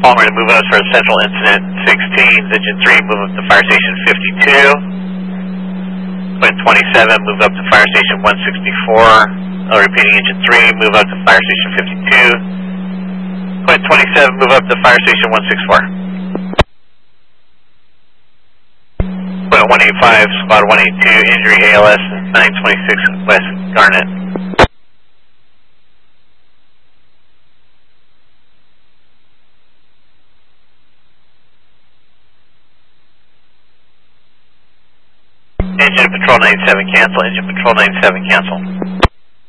Palmer to move up for Central Incident 16, Engine 3, move up to Fire Station 52. Point 27, move up to Fire Station 164. Repeating, Engine 3, move up to Fire Station 52. Point 27, move up to Fire Station 164. Point 185, Squad 182, injury ALS 926 West Garnet. Engine Patrol 97 cancel, Engine Patrol 97 cancel.